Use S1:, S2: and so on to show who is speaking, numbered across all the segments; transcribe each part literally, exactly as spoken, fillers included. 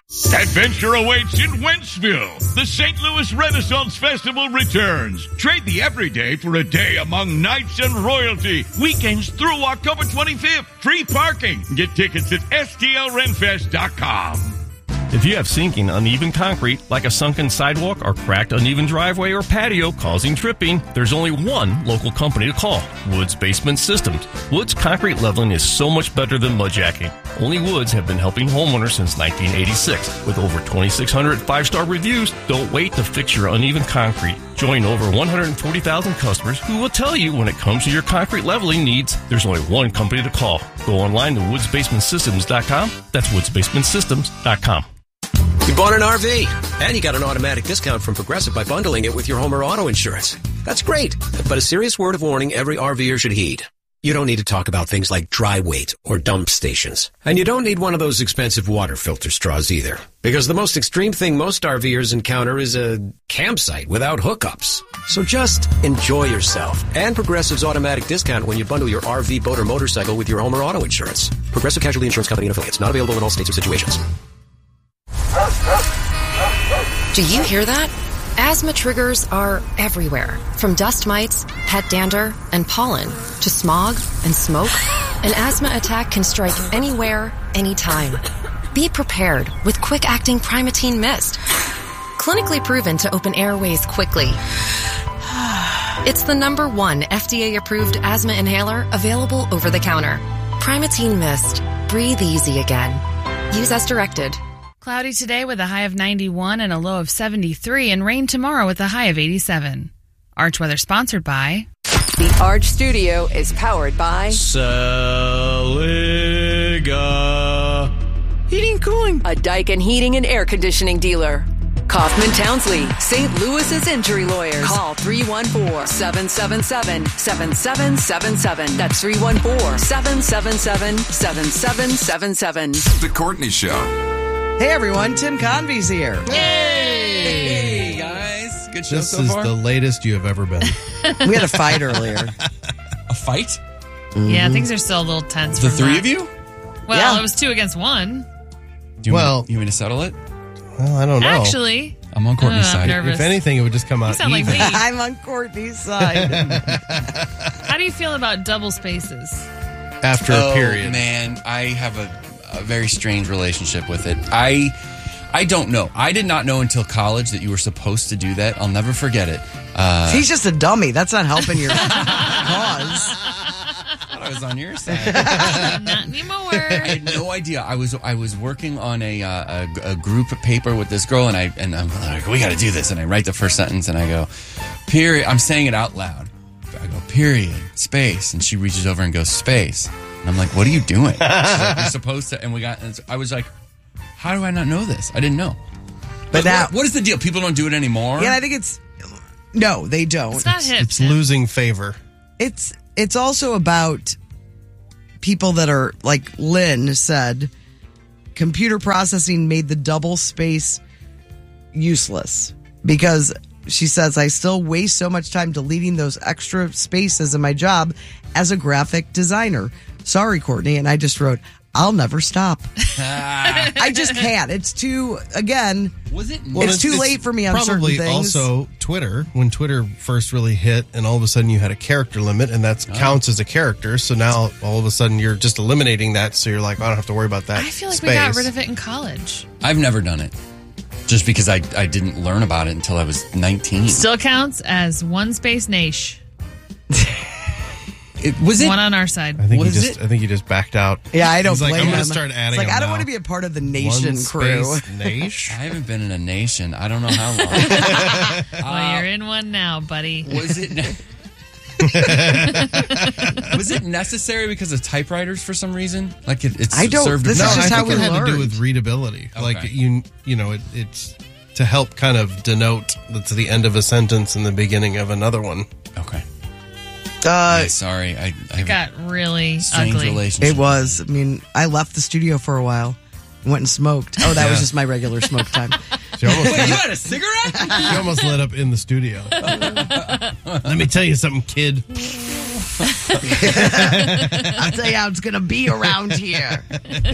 S1: Adventure awaits in Wentzville. The Saint Louis Renaissance Festival returns. Trade the everyday for a day among knights and royalty. Weekends through October twenty-fifth. Free parking. Get tickets at S T L renfest dot com.
S2: If you have sinking, uneven concrete, like a sunken sidewalk or cracked, uneven driveway or patio causing tripping, there's only one local company to call, Woods Basement Systems. Woods Concrete Leveling is so much better than mudjacking. Only Woods have been helping homeowners since nineteen eighty-six. With over twenty-six hundred five-star reviews, don't wait to fix your uneven concrete. Join over one hundred forty thousand customers who will tell you when it comes to your concrete leveling needs, there's only one company to call. Go online to woods basement systems dot com. That's woods basement systems dot com.
S3: You bought an R V, and you got an automatic discount from Progressive by bundling it with your home or auto insurance. That's great, but a serious word of warning every RVer should heed. You don't need to talk about things like dry weight or dump stations. And you don't need one of those expensive water filter straws either. Because the most extreme thing most RVers encounter is a campsite without hookups. So just enjoy yourself. And Progressive's automatic discount when you bundle your R V, boat, or motorcycle with your home or auto insurance. Progressive Casualty Insurance Company and Affiliates. Not available in all states or situations.
S4: Do you hear that? Asthma triggers are everywhere. From dust mites, pet dander, and pollen, to smog and smoke. An asthma attack can strike anywhere, anytime. Be prepared with quick-acting Primatene Mist. Clinically proven to open airways quickly. It's the number one F D A-approved asthma inhaler available over the counter. Primatene Mist. Breathe easy again. Use as directed.
S5: Cloudy today with a high of ninety-one and a low of seventy-three, and rain tomorrow with a high of eighty-seven. Arch Weather sponsored by...
S6: The Arch Studio is powered by...
S3: Saliga Heating and Cooling.
S6: A Daikin Heating and Air Conditioning dealer. Kaufman Townsley, Saint Louis's injury lawyers. Call three one four, seven seven seven, seven seven seven seven. That's three one four, seven seven seven, seven seven seven seven.
S7: The Courtney Show.
S8: Hey everyone, Tim Convey's here.
S9: Yay! Hey guys, good show
S10: this
S9: so far.
S10: This is the latest you have ever been.
S8: We had a fight earlier.
S9: A fight?
S5: Mm-hmm. Yeah, things are still a little tense.
S9: The
S5: from
S9: three
S5: that.
S9: of you?
S5: Well,
S8: Yeah.
S5: it was two against one.
S9: Do you
S10: Well-
S9: want, you want me to settle it?
S10: Well, I don't know.
S5: Actually,
S9: I'm on Courtney's
S5: uh, I'm
S9: side.
S5: nervous.
S10: If anything, it would just come
S5: You
S10: out
S5: sound like
S10: even.
S5: me.
S8: I'm on Courtney's side.
S5: How do you feel about double spaces?
S10: After
S9: oh,
S10: a period.
S9: man, I have a, a very strange relationship with it. I I don't know. I did not know until college that you were supposed to do that. I'll never forget it. Uh,
S8: He's just a dummy. That's not helping your cause.
S9: I thought I was on your side.
S5: Not anymore.
S9: I had no idea. I was I was working on a, uh, a a group paper with this girl, and I and I'm like, we got to do this. And I write the first sentence, and I go, period. I'm saying it out loud. I go, period, space, and she reaches over and goes, space. And I'm like, what are you doing? She's like, you're supposed to. And we got. And I was like, how do I not know this? I didn't know.
S8: But
S9: But
S8: now,
S9: what, what is the deal? People don't do it anymore.
S8: yeah, I think it's no, they don't.
S5: It's not hip.
S10: It's
S5: Tim.
S10: losing favor.
S8: It's it's also about people that are, like Lynn said, computer processing made the double space useless because she says, I still waste so much time deleting those extra spaces in my job as a graphic designer. Sorry, Courtney. And I just wrote, I'll never stop. I just can't. It's too, again,
S9: Was it?
S8: Well, it's too late for me on certain
S10: probably
S8: things.
S10: also Twitter, when Twitter first really hit, and all of a sudden you had a character limit, and that
S9: Oh.
S10: counts as a character. So now all of a sudden you're just eliminating that, so you're like, I don't have to worry about that.
S5: I feel like
S10: space.
S5: we got rid of it in college.
S9: I've never done it. Just because I, I didn't learn about it until I was nineteen.
S5: Still counts as one space niche.
S9: It, was it?
S5: One on our side.
S10: I think
S9: What
S10: he
S9: is
S10: just.
S9: it?
S10: I think he just backed out.
S8: Yeah, I don't
S10: He's like,
S8: blame
S10: I'm gonna
S8: him.
S10: start adding
S8: It's like,
S10: them
S8: I don't
S10: now.
S8: want to be a part of the nation
S10: One
S8: crew.
S10: space Nation.
S9: I haven't been in a nation. I don't know how long.
S5: Well, you're in one now, buddy.
S9: Was it? Ne- was it necessary because of typewriters for some reason? Like it, it's
S8: I don't-
S9: served.
S8: this
S9: a
S10: No,
S8: is
S10: I
S8: just
S10: think
S8: how we
S10: it had to do
S8: learned.
S10: with readability.
S9: Okay.
S10: Like you, you know, it, it's to help kind of denote that's the end of a sentence and the beginning of another one.
S9: Okay.
S8: Uh,
S9: Yeah, sorry, I, I have
S5: Got really
S9: a strange
S5: ugly.
S9: relationship.
S8: It was. I mean, I left the studio for a while, went and smoked. Oh, that was
S10: Yeah.
S8: just my regular smoke time.
S10: She almost,
S9: Wait,
S10: lit
S9: you
S10: up,
S9: had a cigarette?
S10: she almost lit up in the studio. Let me tell you something, kid.
S8: I'll tell you how it's going to be around here.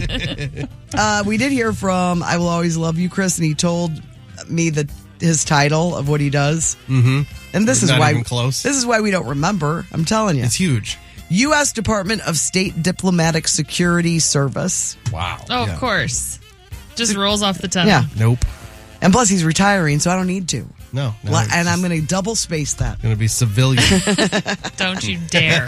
S8: Uh, we did hear from I Will Always Love You, Chris, and he told me that his title of what he does.
S10: Mm-hmm.
S8: And this is
S10: Not
S8: why
S10: even close.
S8: This is why we don't remember. I'm telling you.
S10: It's huge.
S8: U S Department of State Diplomatic Security Service.
S9: Wow.
S5: Oh,
S10: Yeah.
S5: of course. Just rolls off the tongue.
S8: Yeah.
S10: Nope.
S8: And plus, he's retiring, so I don't need to.
S10: No. no
S8: Well,
S10: it's
S8: and I'm
S10: just
S8: going to double space that.
S10: going to be civilian.
S5: Don't you dare.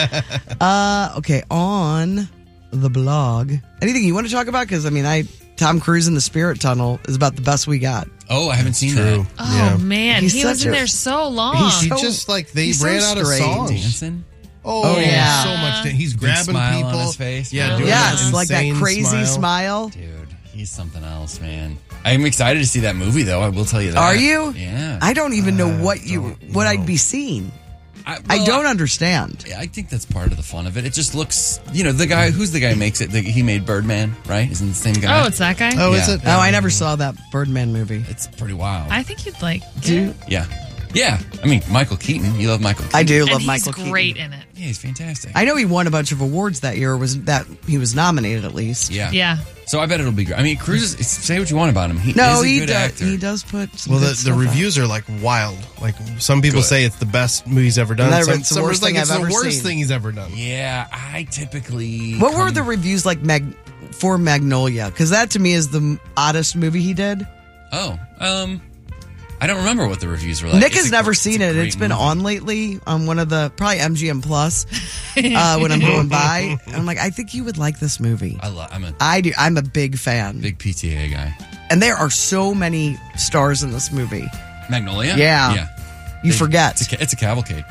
S8: Uh, okay, on the blog. Anything you want to talk about? Because, I mean, I Tom Cruise in the Spirit Tunnel is about the best we got.
S9: Oh, I haven't seen
S10: True.
S9: that.
S5: Oh,
S10: Yeah.
S5: man.
S8: He's
S5: he was
S8: such
S5: in
S8: a-
S5: there so long.
S8: he's
S10: He
S8: so-
S10: just like they
S8: he's so
S10: ran out of
S8: strange.
S10: songs.
S9: Dancing?
S10: Oh,
S8: Oh,
S10: yeah.
S8: yeah.
S10: So much. Dan- He's
S9: Big
S10: grabbing
S9: smile
S10: people.
S9: on his face.
S10: Yeah.
S9: Yeah.
S10: Doing
S8: Yes,
S10: that
S8: like that
S10: insane
S8: crazy smile.
S10: smile.
S9: Dude, he's something else, man. I'm excited to see that movie, though. I will tell you that.
S8: Are you?
S9: Yeah.
S8: I don't even know
S10: Uh,
S8: what you
S10: don't
S8: what
S10: know.
S8: I'd be seeing.
S9: I,
S8: I
S9: well,
S8: don't understand.
S9: I think that's part of the fun of it. It just looks, you know, the guy, who's the guy who makes it? The, he made Birdman, right? Isn't the same guy?
S5: Oh, it's that guy?
S10: Oh, is
S9: Yeah.
S10: it?
S8: Oh, I never saw that Birdman movie.
S9: It's pretty wild.
S5: I think you'd like
S8: Do
S9: yeah. Yeah. I mean, Michael Keaton. You love Michael Keaton.
S8: I do
S5: And
S8: love
S5: he's
S8: Michael Keaton.
S5: great in it.
S9: Yeah, he's fantastic.
S8: I know he won a bunch of awards that year. Was that he was nominated at least?
S9: yeah.
S5: Yeah.
S9: So I bet it'll be great. I mean, Cruz is, say what you want about him. He
S8: No,
S9: is a
S8: he
S9: good
S8: does.
S9: actor.
S8: He does put. Some
S10: Well,
S8: good
S10: the, the
S8: stuff out.
S10: reviews are like wild. Like some people
S9: Good.
S10: say it's the best movie he's ever done.
S8: And
S10: Some,
S8: it's the
S10: some are
S8: worst
S10: like
S8: thing
S10: it's
S8: I've
S10: the
S8: ever
S10: worst
S8: seen.
S10: thing he's ever done.
S9: Yeah, I typically.
S8: What were
S9: come-
S8: the reviews like Mag- for Magnolia? Because that to me is the oddest movie he did.
S9: Oh, um, I don't remember what the reviews were like.
S8: Nick
S9: It's
S8: has
S9: a
S8: never
S9: gr-
S8: seen
S9: a
S8: it.
S9: great
S8: It's been
S9: movie.
S8: on lately on one of the probably M G M Plus uh, when I'm going by. And I'm like, I think you would like this movie.
S9: I love. I'm a
S8: I do. I'm a big fan,
S9: big P T A guy.
S8: and there are so many stars in this movie.
S9: Magnolia.
S8: Yeah.
S9: Yeah.
S8: You
S9: They-
S8: forget
S9: It's a, ca- it's a cavalcade.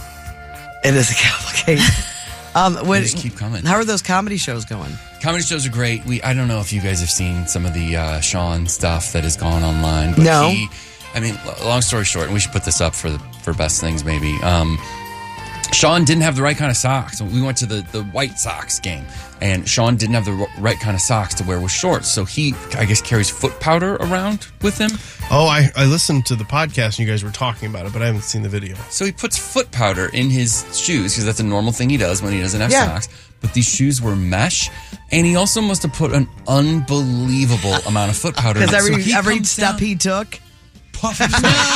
S8: it is a cavalcade. um, when,
S9: They just keep coming.
S8: How are those comedy shows going?
S9: Comedy shows are great. We I don't know if you guys have seen some of the uh, Sean stuff that has gone online. But
S8: No.
S9: He, I mean, l- long story short, and we should put this up for the, for best things maybe. Um, Sean didn't have the right kind of socks. We went to the, the White Sox game, and Sean didn't have the r- right kind of socks to wear with shorts. So he, I guess, carries foot powder around with him.
S10: Oh, I, I listened to the podcast and you guys were talking about it, but I haven't seen the video.
S9: So he puts foot powder in his shoes because that's a normal thing he does when he doesn't have
S8: Yeah.
S9: socks. But these shoes were mesh, and he also must have put an unbelievable amount of foot powder. in
S8: Because
S9: it.
S8: every
S9: So he
S8: every
S9: comes
S8: step
S9: down-
S8: he took.
S9: no,
S10: It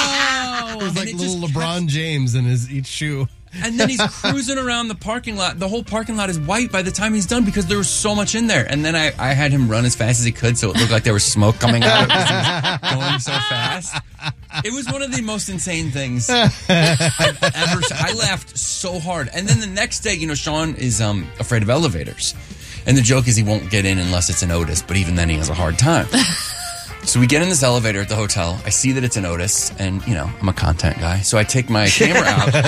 S10: was
S9: And
S10: like
S9: it
S10: little
S9: just
S10: LeBron James in his each shoe.
S9: And then he's cruising around the parking lot. The whole parking lot is white by the time he's done because there was so much in there. And then I, I had him run as fast as he could so it looked like there was smoke coming out of it because he was going so fast. It was one of the most insane things I've ever seen. I laughed so hard. And then the next day, you know, Sean is um, afraid of elevators. And the joke is he won't get in unless it's an Otis, but even then he has a hard time. So we get in this elevator at the hotel. I see that it's an Otis, and, you know, I'm a content guy. So I take my camera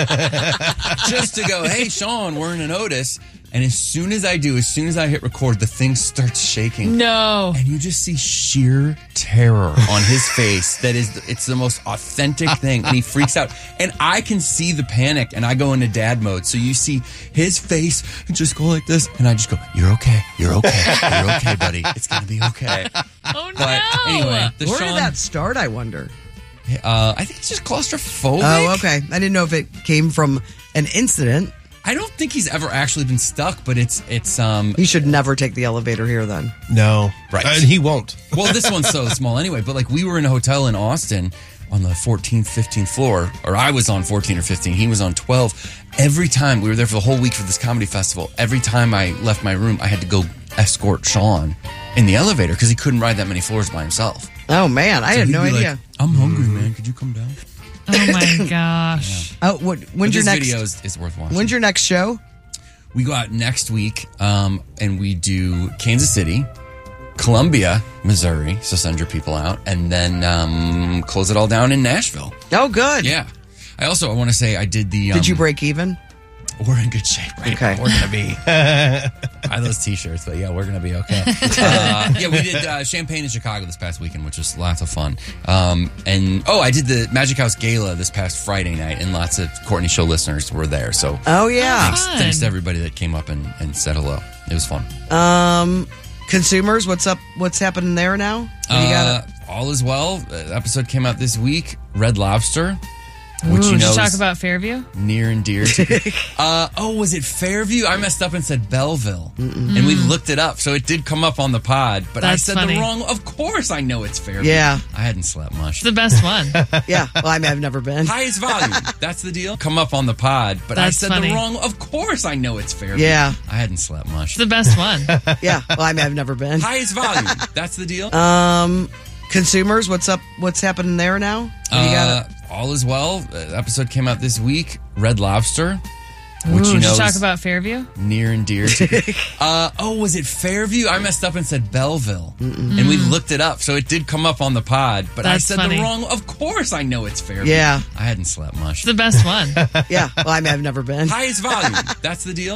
S9: out just to go, hey, Sean, we're in an Otis. And as soon as I do, as soon as I hit record, the thing starts shaking.
S5: No.
S9: And you just see sheer terror on his face. That is, it's the most authentic thing. And he freaks out. And I can see the panic, and I go into dad mode. So you see his face just go like this. And I just go, you're okay. You're okay. You're okay, buddy. It's going to be okay.
S5: Oh,
S9: But
S5: no.
S9: anyway, the
S8: Where
S9: Sean,
S8: did that start? I wonder.
S9: uh, I think it's just claustrophobic.
S8: Oh, okay. I didn't know if it came from an incident.
S9: I don't think he's ever actually been stuck, but it's it's um
S8: You should never take the elevator here then.
S10: No.
S9: Right.
S10: And he won't.
S9: well, this one's so small anyway. But like we were in a hotel in Austin on the fourteenth, fifteenth floor, or I was on fourteen or fifteen. He was on twelve. Every time we were there for the whole week for this comedy festival. Every time I left my room, I had to go escort Sean in the elevator because he couldn't ride that many floors by himself.
S8: Oh man, I
S9: So
S8: had
S9: he'd
S8: no
S9: be like,
S8: idea.
S9: I'm hungry, man. Could you come down?
S5: Oh, my gosh.
S8: Oh, what,
S9: But
S8: when's your
S9: this
S8: next?
S9: video is, is worth watching.
S8: When's your next show?
S9: We go out next week, um, and we do Kansas City, Columbia, Missouri. So send your people out, and then um, close it all down in Nashville.
S8: Oh, good.
S9: Yeah. I also I want to say I did the. Um,
S8: Did you break even?
S9: We're in good shape right
S8: Okay.
S9: now. We're gonna be. Buy those T-shirts, but yeah, we're gonna be okay. Uh, yeah, we did uh, Champagne in Chicago this past weekend, which was lots of fun. Um, and oh, I did the Magic House Gala this past Friday night, and lots of Courtney Show listeners were there. So
S8: Oh yeah.
S9: thanks,
S5: Fun.
S9: thanks to everybody that came up and, and said hello. It was fun.
S8: Um, consumers, what's up? What's happening there now? What do you
S9: Uh,
S8: got?
S9: all is well. Uh, episode came out this week. Red Lobster. which
S5: Ooh,
S9: you
S5: did
S9: know
S5: you talk
S9: is
S5: about Fairview?
S9: near and dear to uh, oh, was it Fairview? I messed up and said Belleville. Mm-mm. And we looked it up, so it did come up on the pod, but
S5: That's
S9: I said
S5: funny.
S9: the wrong. Of course I know it's Fairview.
S8: Yeah.
S9: I hadn't slept much.
S5: It's the best one.
S8: Yeah. Well, I mean, I've never been.
S9: Highest volume. That's the deal. Come up on the pod, but
S5: That's
S9: I said
S5: funny.
S9: the wrong. Of course I know it's Fairview.
S8: Yeah.
S9: I hadn't slept much.
S5: It's the best one.
S8: Yeah. Well, I mean, I've never been.
S9: Highest volume. That's the deal.
S8: Um, consumers, what's up? What's happening there now? What do you
S9: Uh,
S8: got?
S9: all is well. Uh, episode came out this week. Red Lobster, which
S5: Ooh,
S9: you
S5: did
S9: know
S5: you talk
S9: is
S5: about Fairview?
S9: near and dear to uh, oh, was it Fairview? I messed up and said Belleville. Mm-mm. And we looked it up, so it did come up on the pod, but
S5: That's
S9: I said
S5: funny.
S9: the wrong. Of course I know it's Fairview.
S8: Yeah.
S9: I hadn't slept much.
S5: It's the best one.
S8: Yeah. Well, I mean, I've never been.
S9: Highest volume. That's the deal.